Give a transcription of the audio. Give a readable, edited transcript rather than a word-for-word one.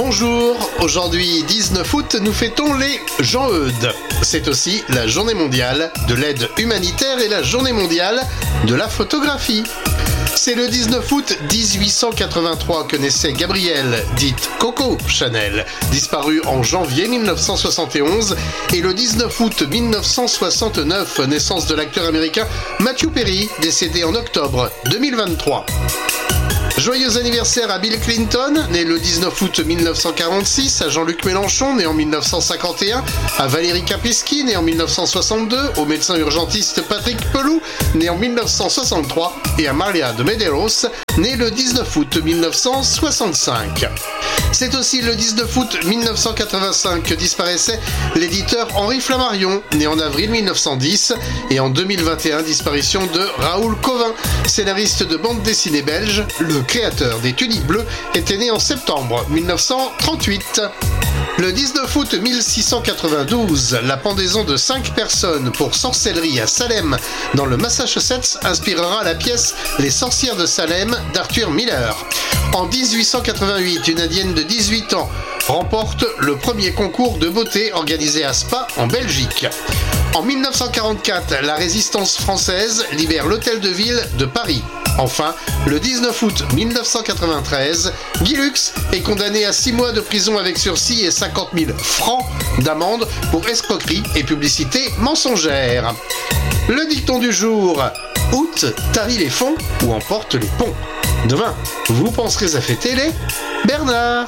Bonjour, aujourd'hui 19 août, nous fêtons les Jean-Eudes. C'est aussi la journée mondiale de l'aide humanitaire et la journée mondiale de la photographie. C'est le 19 août 1883 que naissait Gabrielle, dite Coco Chanel, disparue en janvier 1971, et le 19 août 1969, naissance de l'acteur américain Matthew Perry, décédé en octobre 2023. Joyeux anniversaire à Bill Clinton, né le 19 août 1946, à Jean-Luc Mélenchon, né en 1951, à Valérie Kapusky, né en 1962, au médecin urgentiste Patrick Pelou, né en 1963, et à Maria de Medeiros, né le 19 août 1965. C'est aussi le 19 août 1985 que disparaissait l'éditeur Henri Flammarion, né en avril 1910, et en 2021, disparition de Raoul Cauvin, scénariste de bande dessinée belge. Le créateur des Tuniques Bleues était né en septembre 1938. Le 19 août 1692, la pendaison de 5 personnes pour sorcellerie à Salem, dans le Massachusetts, inspirera la pièce Les sorcières de Salem d'Arthur Miller. En 1888, une Indienne de 18 ans remporte le premier concours de beauté organisé à Spa, en Belgique. En 1944, la résistance française libère l'hôtel de ville de Paris. Enfin, le 19 août 1993, Guy Lux est condamné à 6 mois de prison avec sursis et 50 000 francs d'amende pour escroquerie et publicité mensongère. Le dicton du jour: août tarit les fonds ou emporte les ponts. Demain, vous penserez à fêter les Bernard.